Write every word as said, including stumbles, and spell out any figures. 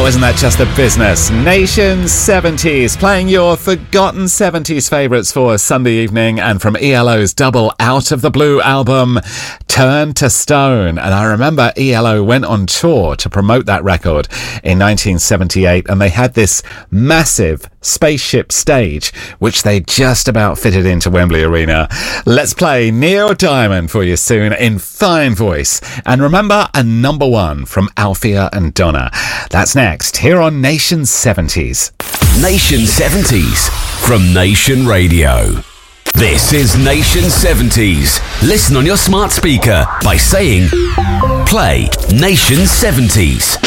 isn't that just the business? Nation seventies, playing your forgotten seventies favourites for Sunday evening, and from E L O's double Out of the Blue album, Turn to Stone. And I remember E L O went on tour to promote that record in nineteen seventy-eight, and they had this massive spaceship stage, which they just about fitted into Wembley Arena. Let's play Neil Diamond for you soon in fine voice. And remember, a number one from Althea and Donna. That's next, here on Nation seventies. Nation seventies from Nation Radio. This is Nation seventies. Listen on your smart speaker by saying, play Nation seventies.